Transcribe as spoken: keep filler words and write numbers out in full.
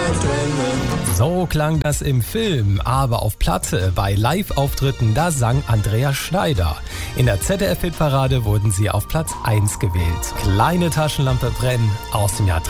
So klang das im Film, aber auf Platte bei Live-Auftritten, da sang Andrea Schneider. In der Z D F-Hitparade wurden sie auf Platz eins gewählt. Kleine Taschenlampe brennen aus dem Jahr